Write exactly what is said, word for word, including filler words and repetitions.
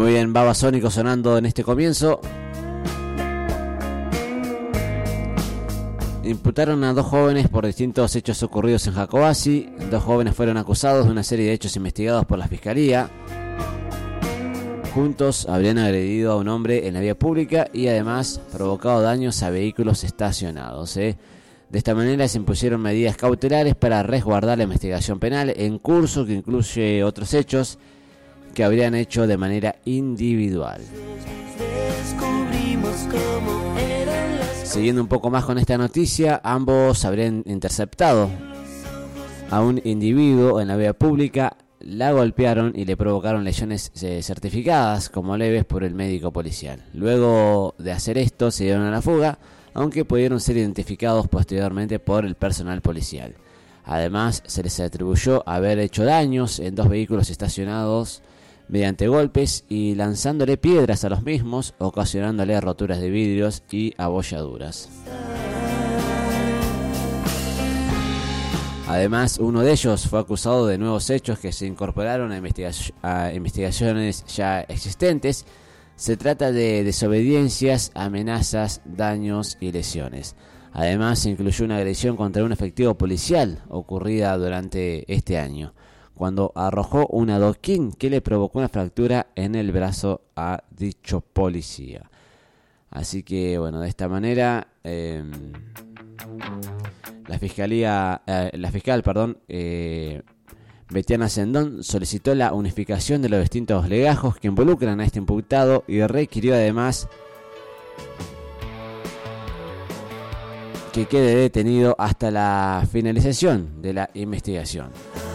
Muy bien, Babasónico sonando en este comienzo. Imputaron a dos jóvenes por distintos hechos ocurridos en Jacobasi. Dos jóvenes fueron acusados de una serie de hechos investigados por la Fiscalía. Juntos habrían agredido a un hombre en la vía pública y además provocado daños a vehículos estacionados. ¿eh? De esta manera se impusieron medidas cautelares para resguardar la investigación penal en curso, que incluye otros hechos que habrían hecho de manera individual. Siguiendo un poco más con esta noticia, ambos habrían interceptado a un individuo en la vía pública, la golpearon y le provocaron lesiones eh, certificadas como leves por el médico policial. Luego de hacer esto se dieron a la fuga, aunque pudieron ser identificados posteriormente por el personal policial. Además, se les atribuyó haber hecho daños en dos vehículos estacionados mediante golpes y lanzándole piedras a los mismos, ocasionándole roturas de vidrios y abolladuras. Además, uno de ellos fue acusado de nuevos hechos que se incorporaron a, investiga- a investigaciones ya existentes. Se trata de desobediencias, amenazas, daños y lesiones. Además, se incluyó una agresión contra un efectivo policial ocurrida durante este año, cuando arrojó un adoquín que le provocó una fractura en el brazo a dicho policía. Así que, bueno, de esta manera, eh, la fiscalía, eh, la fiscal, perdón, eh, Betiana Sendón solicitó la unificación de los distintos legajos que involucran a este imputado y requirió además que quede detenido hasta la finalización de la investigación.